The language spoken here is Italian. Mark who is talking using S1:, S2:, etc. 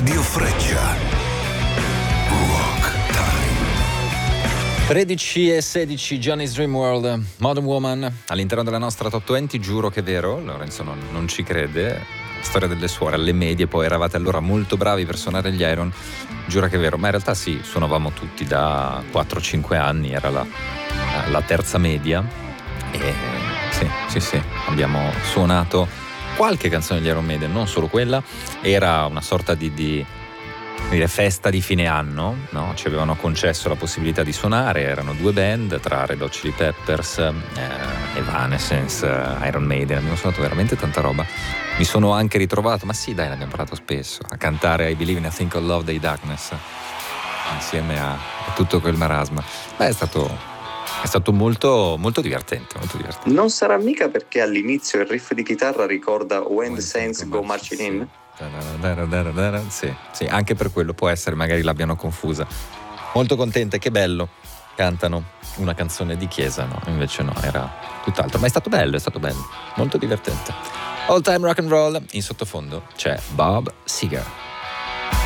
S1: Radio Freccia. Rock Time.
S2: 13:16, Johnny's Dream World, Modern Woman, all'interno della nostra Top 20, giuro che è vero, Lorenzo non ci crede, storia delle suore alle medie, poi eravate allora molto bravi per suonare gli Iron, giuro che è vero, ma in realtà sì, suonavamo tutti da 4-5 anni, era la terza media, e sì, abbiamo suonato qualche canzone degli Iron Maiden, non solo quella, era una sorta di festa di fine anno, no? Ci avevano concesso la possibilità di suonare, erano due band tra Red Hot Chili Peppers, Evanescence, Iron Maiden, abbiamo suonato veramente tanta roba. Mi sono anche ritrovato, ma sì dai, l'abbiamo parlato spesso, a cantare I Believe in a Thing Called Love dei Darkness insieme a tutto quel marasma. Beh, è stato molto, molto divertente, molto divertente.
S3: Non sarà mica perché all'inizio il riff di chitarra ricorda When the Saints Go Marching In?
S2: Sì, anche per quello può essere, magari l'abbiano confusa. Molto contenta, che bello, cantano una canzone di chiesa, no? Invece no, era tutt'altro, ma è stato bello, molto divertente. All Time Rock and Roll, in sottofondo c'è Bob Seger.